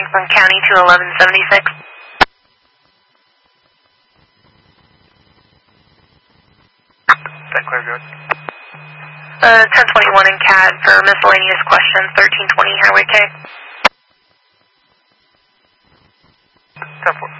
Franklin County to 1176. That clear, good. 1021 in CAD for miscellaneous questions, 1320 Highway K. 10-4.